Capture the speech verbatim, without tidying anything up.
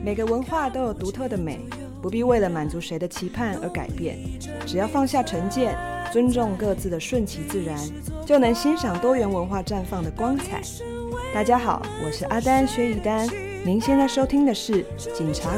每个文化都有独特的美，不必为了满足谁的期盼而改变，只要放下成见，尊重各自的顺其自然，就能欣赏多元文化绽放的光彩。大家好，我是阿丹薛一丹，您现在收听的是警察